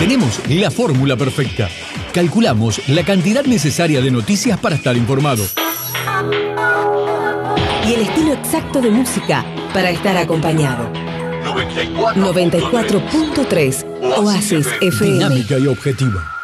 Tenemos la fórmula perfecta. Calculamos la cantidad necesaria de noticias para estar informado. Y el estilo exacto de música para estar acompañado. 94.3 Oasis FM. Dinámica y objetiva.